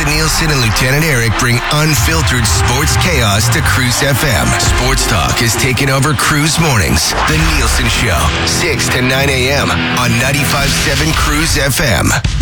Jason Nielsen and Lieutenant Eric bring unfiltered sports chaos to Cruise FM. Sports talk is taking over Cruise Mornings. The Nielsen Show, 6 to 9 a.m. on 95.7 Cruise FM.